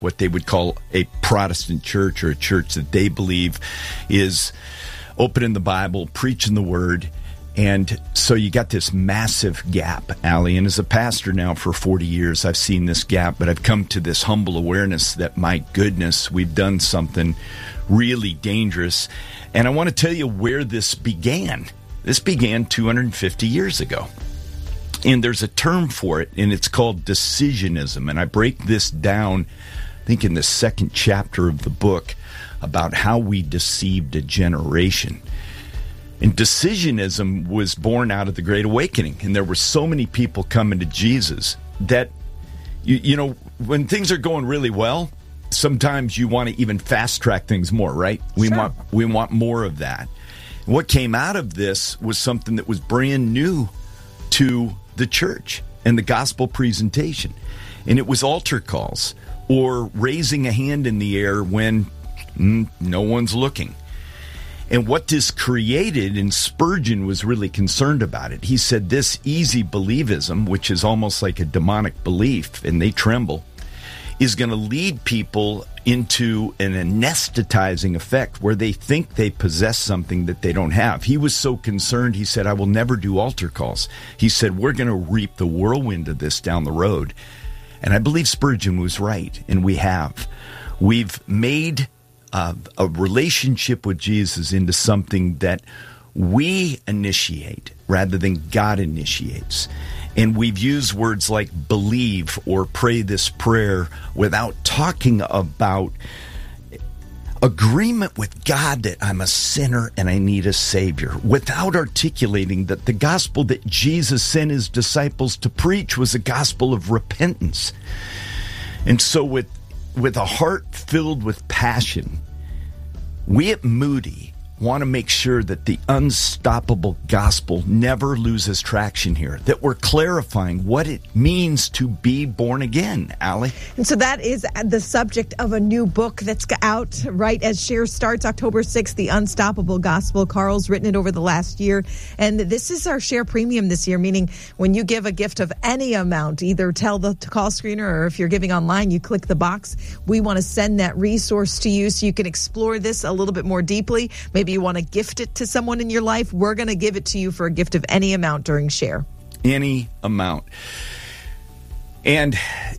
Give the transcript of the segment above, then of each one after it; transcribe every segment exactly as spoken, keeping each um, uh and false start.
what they would call a Protestant church, or a church that they believe is opening the Bible, preaching the Word. And so you got this massive gap, Allie. And as a pastor now for forty years, I've seen this gap, but I've come to this humble awareness that, my goodness, we've done something really dangerous. And I want to tell you where this began. This began two hundred fifty years ago. And there's a term for it, and it's called decisionism. And I break this down, I think, in the second chapter of the book, about how we deceived a generation. And decisionism was born out of the Great Awakening. And there were so many people coming to Jesus that, you, you know, when things are going really well, sometimes you want to even fast track things more, right? We Sure. want we want more of that. And what came out of this was something that was brand new to the church and the gospel presentation. And it was altar calls, or raising a hand in the air when mm, no one's looking. And what this created, and Spurgeon was really concerned about it, he said this easy believism, which is almost like a demonic belief, and they tremble, is going to lead people into an anesthetizing effect where they think they possess something that they don't have. He was so concerned, he said, I will never do altar calls. He said, we're going to reap the whirlwind of this down the road. And I believe Spurgeon was right, and we have. We've made Uh, a relationship with Jesus into something that we initiate rather than God initiates. And we've used words like believe or pray this prayer without talking about agreement with God that I'm a sinner and I need a Savior, without articulating that the gospel that Jesus sent his disciples to preach was a gospel of repentance. And so with with a heart filled with passion, we at Moody want to make sure that the unstoppable gospel never loses traction here, that we're clarifying what it means to be born again, Allie. And so that is the subject of a new book that's out right as Share starts October sixth, The Unstoppable Gospel. Carl's written it over the last year. And this is our Share Premium this year, meaning when you give a gift of any amount, either tell the call screener, or if you're giving online, you click the box. We want to send that resource to you so you can explore this a little bit more deeply. Maybe you want to gift it to someone in your life. We're going to give it to you for a gift of any amount during Share. Any amount. And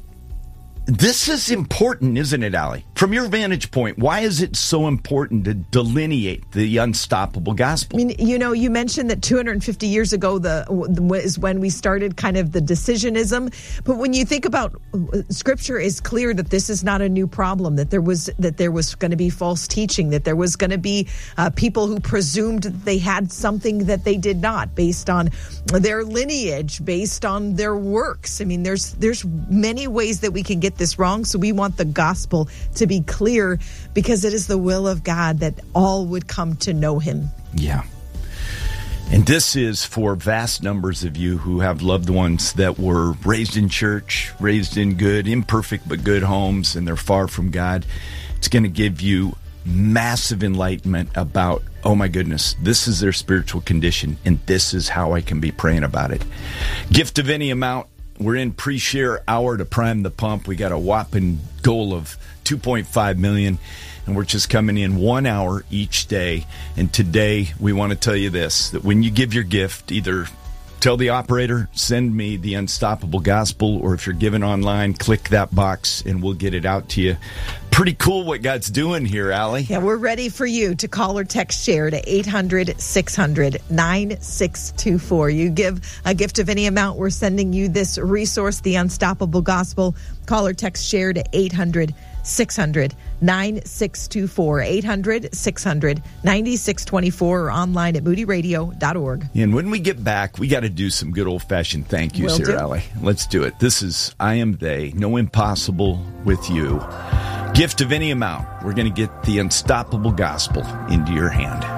this is important, isn't it, Allie? From your vantage point, why is it so important to delineate the unstoppable gospel? I mean, you know, you mentioned that two hundred fifty years ago the, the is when we started kind of the decisionism. But when you think about Scripture, is clear that this is not a new problem. That there was that there was going to be false teaching. That there was going to be uh, people who presumed that they had something that they did not, based on their lineage, based on their works. I mean, there's there's many ways that we can get this wrong. So we want the gospel to be clear, because it is the will of God that all would come to know him. Yeah. And this is for vast numbers of you who have loved ones that were raised in church, raised in good, imperfect but good homes, and they're far from God. It's going to give you massive enlightenment about, oh my goodness, this is their spiritual condition, and this is how I can be praying about it. Gift of any amount. We're in pre-share hour to prime the pump. We got a whopping goal of two point five million, and we're just coming in one hour each day. And today we want to tell you this, that when you give your gift, either tell the operator, send me the Unstoppable Gospel, or if you're giving online, click that box and we'll get it out to you. Pretty cool what God's doing here, Allie. Yeah, we're ready for you to call or text Share to eight hundred, six hundred, nine six two four. You give a gift of any amount, we're sending you this resource, The Unstoppable Gospel. Call or text Share to eight hundred, six hundred, nine six two four. eight hundred, six hundred, nine six two four, or online at moody radio dot org. And when we get back, we got to do some good old-fashioned thank yous Will here, do. Allie. Let's do it. This is I Am They, No Impossible with You. Gift of any amount. We're going to get the Unstoppable Gospel into your hand.